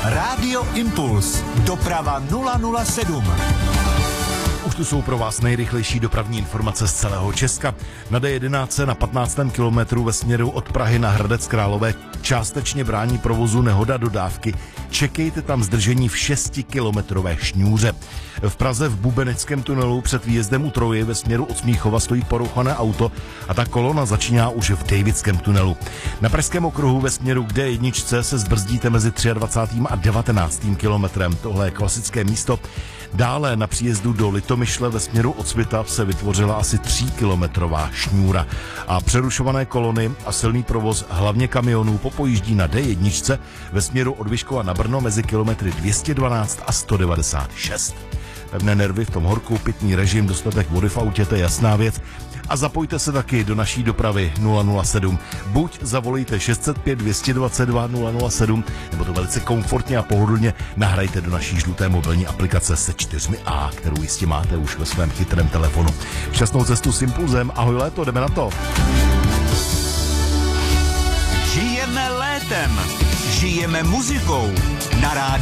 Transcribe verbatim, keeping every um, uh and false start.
Rádio Impuls. Doprava nula nula sedm. Už tu jsou pro vás nejrychlejší dopravní informace z celého Česka. Na D jedenáct na patnáctém kilometru ve směru od Prahy na Hradec Králové částečně brání provozu nehoda dodávky. Čekejte tam zdržení v šestikilometrové šňůře. V Praze v Bubeneckém tunelu před výjezdem u Troji ve směru od Smíchova stojí porouchané auto a ta kolona začíná už v Davidském tunelu. Na Pražském okruhu ve směru k D jedna se zbrzdíte mezi dvacátým třetím a devatenáctým kilometrem. Tohle je klasické místo. Dále na příjezdu do Litomyšle ve směru od Svitav se vytvořila asi tříkilometrová šňůra a přerušované kolony a silný provoz hlavně kamionů popojíždí na D jedna ve směru od Vyškova na Brno mezi kilometry dvě stě dvanáct a sto devadesát šest. Pevné nervy v tom horku, pitný režim, dostatek vody v autě, to je jasná věc. A zapojte se taky do naší dopravy nula nula sedm. Buď zavolejte šest set pět dvě stě dvacet dva nula nula sedm, nebo to velice komfortně a pohodlně nahrajte do naší žluté mobilní aplikace se čtyřmi A, kterou jistě máte už ve svém chytrém telefonu. Šťastnou cestu s Impulzem, ahoj léto, jdeme na to. Žijeme létem, žijeme muzikou na rádiu